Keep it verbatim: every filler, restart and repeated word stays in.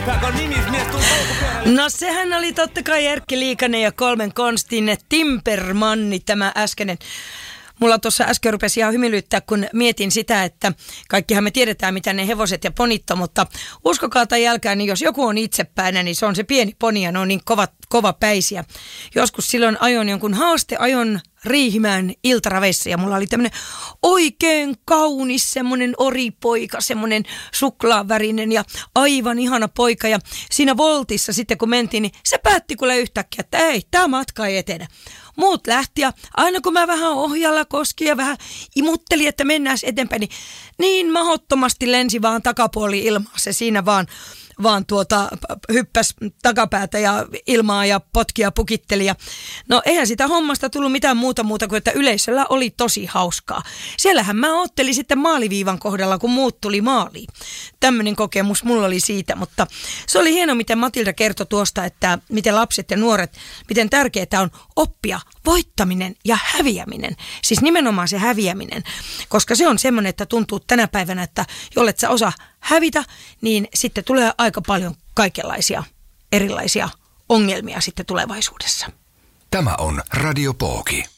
No sehän oli totta kai Erkki Liikanen ja kolmen konstin Timpermanni tämä äskeinen. Mulla tuossa äsken rupesi ihan hymyilyttää, kun mietin sitä, että kaikkihan me tiedetään, mitä ne hevoset ja ponit on, mutta uskokaa tai jälkää, niin jos joku on itsepäinen, niin se on se pieni poni ja ne on niin kova, kova päisiä. Joskus silloin ajon jonkun haasteajon Riihimäen iltaraveissa ja mulla oli tämmöinen oikein kaunis semmoinen oripoika, semmoinen suklaavärinen ja aivan ihana poika. Ja siinä voltissa sitten kun mentiin, niin se päätti kuule yhtäkkiä, että ei, tämä matka ei etene. Muut lähti ja aina kun mä vähän ohjalla koski ja vähän imutteli, että mennään eteenpäin, niin niin mahdottomasti lensi vaan takapuoli ilmaa. Se siinä vaan, vaan tuota, hyppäsi takapäätä ja ilmaa ja potki ja pukitteli. Ja no eihän sitä hommasta tullut mitään muuta muuta kuin, että yleisöllä oli tosi hauskaa. Siellähän mä oottelin sitten maaliviivan kohdalla, kun muut tuli maaliin. Tämmöinen kokemus mulla oli siitä, mutta se oli hieno, miten Matilda kertoi tuosta, että miten lapset ja nuoret, miten tärkeää on oppia voittaminen ja häviäminen. Siis nimenomaan se häviäminen, koska se on semmoinen, että tuntuu tänä päivänä, että jollet sä osaa hävitä, niin sitten tulee aika paljon kaikenlaisia erilaisia ongelmia sitten tulevaisuudessa. Tämä on Radio Pooki.